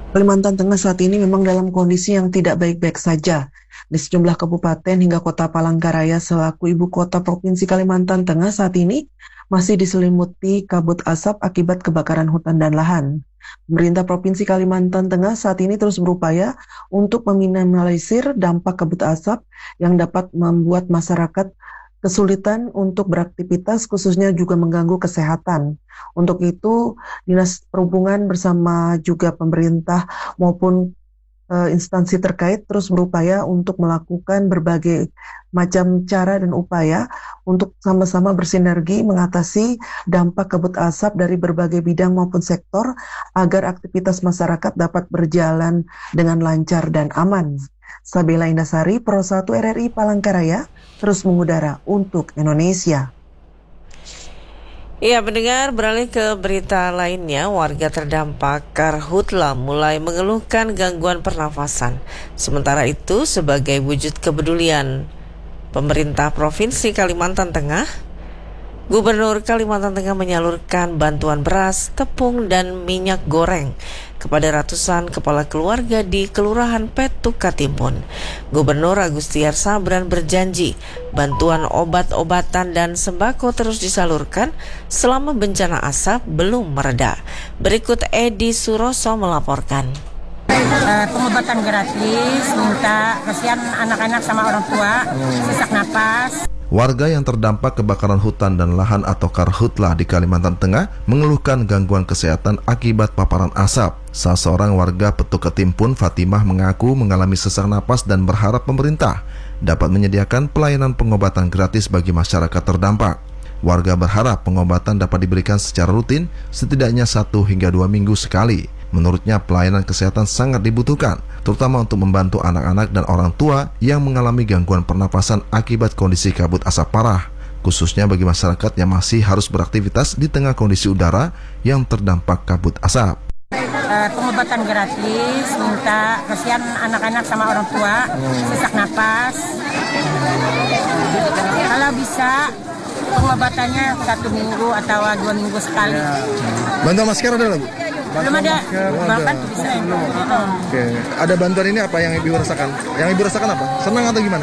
Kalimantan Tengah saat ini memang dalam kondisi yang tidak baik-baik saja. Di sejumlah kabupaten hingga kota Palangkaraya selaku ibu kota Provinsi Kalimantan Tengah saat ini masih diselimuti kabut asap akibat kebakaran hutan dan lahan. Pemerintah Provinsi Kalimantan Tengah saat ini terus berupaya untuk meminimalisir dampak kabut asap yang dapat membuat masyarakat kesulitan untuk beraktivitas, khususnya juga mengganggu kesehatan. Untuk itu, Dinas Perhubungan bersama juga pemerintah maupun instansi terkait terus berupaya untuk melakukan berbagai macam cara dan upaya untuk sama-sama bersinergi mengatasi dampak kabut asap dari berbagai bidang maupun sektor agar aktivitas masyarakat dapat berjalan dengan lancar dan aman. Sabila Indasari, Pro 1 RRI Palangkaraya, terus mengudara untuk Indonesia. Iya, pendengar, beralih ke berita lainnya, warga terdampak karhutla mulai mengeluhkan gangguan pernafasan. Sementara itu, sebagai wujud kepedulian pemerintah Provinsi Kalimantan Tengah, Gubernur Kalimantan Tengah menyalurkan bantuan beras, tepung, dan minyak goreng kepada ratusan kepala keluarga di Kelurahan Petuk Katimpun. Gubernur Agustiar Sabran berjanji bantuan obat-obatan dan sembako terus disalurkan selama bencana asap belum mereda. Berikut Edi Suroso melaporkan. Pengobatan gratis, minta kasihan anak-anak sama orang tua, sesak napas. Warga yang terdampak kebakaran hutan dan lahan atau karhutla di Kalimantan Tengah mengeluhkan gangguan kesehatan akibat paparan asap. Salah seorang warga Petuk Katimpun, Fatimah, mengaku mengalami sesak napas dan berharap pemerintah dapat menyediakan pelayanan pengobatan gratis bagi masyarakat terdampak. Warga berharap pengobatan dapat diberikan secara rutin setidaknya 1 hingga 2 minggu sekali. Menurutnya pelayanan kesehatan sangat dibutuhkan, terutama untuk membantu anak-anak dan orang tua yang mengalami gangguan pernapasan akibat kondisi kabut asap parah, khususnya bagi masyarakat yang masih harus beraktivitas di tengah kondisi udara yang terdampak kabut asap. Pengobatan gratis, minta kasihan anak-anak sama orang tua, sesak napas. Kalau bisa pengobatannya 1 minggu atau 2 minggu sekali. Bantuan masker ada Bu? Belum ada, bahkan bisa. Oke. Ada bantuan ini apa yang Ibu rasakan? Yang Ibu rasakan apa? Senang atau gimana?